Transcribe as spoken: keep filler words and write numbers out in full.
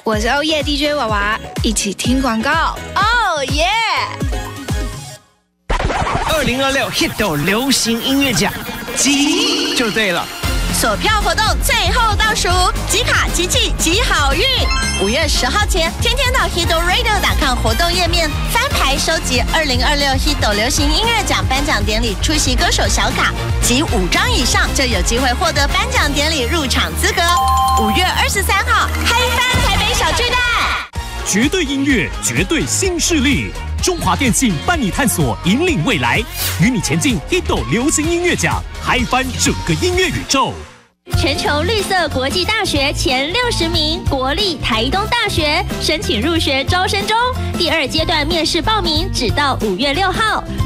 我是欧耶 D J 娃娃，一起听广告。哦耶！ 二零二六 Hito 流行音乐奖，集就对了。 锁票活动最后倒数，集卡集气集好运！五月十号前，天天到 Hito Radio 打看活动页面，翻牌收集二零二六 Hito 流行音乐奖颁奖典礼出席歌手小卡，集五张以上就有机会获得颁奖典礼入场资格。五月二十三号，嗨翻台北小巨蛋， 绝对音乐，绝对新势力。中华电信伴你探索，引领未来，与你前进 Hito 流行音乐奖，嗨翻整个音乐宇宙。 全球绿色国际大学前六十名，国立台东大学申请入学招生中，第二阶段面试报名只到五月六号。